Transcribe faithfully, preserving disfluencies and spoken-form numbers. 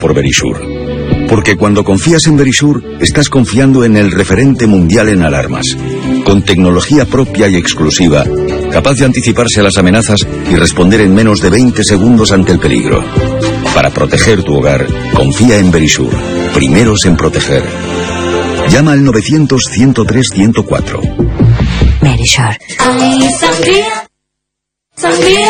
por Verisure. Porque cuando confías en Verisure, estás confiando en el referente mundial en alarmas, con tecnología propia y exclusiva, capaz de anticiparse a las amenazas y responder en menos de veinte segundos ante el peligro. Para proteger tu hogar, confía en Verisure, primeros en proteger. Llama al novecientos, ciento tres, ciento cuatro. Verisure. Ay, sangría, sangría.